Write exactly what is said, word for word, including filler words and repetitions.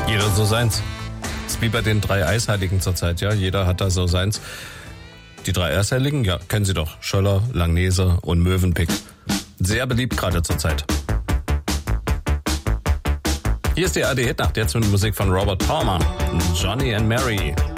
Jeder so seins. Das ist wie bei den drei Eisheiligen zurzeit, ja. Jeder hat da so seins. Die drei Eisheiligen, ja, kennen Sie doch. Schöller, Langnese und Mövenpick. Sehr beliebt gerade zurzeit. Hier ist die A R D Hitnacht, jetzt mit Musik von Robert Palmer. Johnny and Mary.